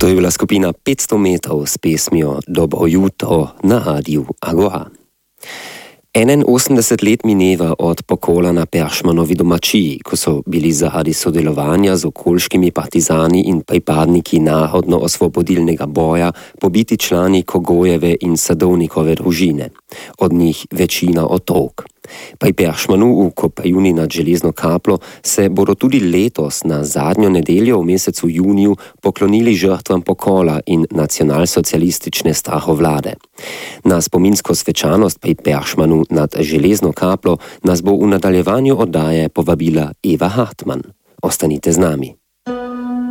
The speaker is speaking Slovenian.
To je bila skupina 500 metrov s pesmijo Dobro jutro na Radiu Agora. 81 let mineva od pokola na Peršmanovi domačiji, ko so bili zaradi sodelovanja z okoliškimi partizani in pripadniki narodno-osvobodilnega boja pobiti člani Kogojeve in Sadovnikove družine, od njih večina otrok. Pri Peršmanu v Kopajuni nad Železno kaplo se bodo tudi letos na zadnjo nedeljo v mesecu juniju poklonili žrtvam pokola in nacionalsocialistične strahovlade. Na spominsko svečanost pri Peršmanu nad Železno kaplo nas bo v nadaljevanju oddaje povabila Eva Hartmann. Ostanite z nami.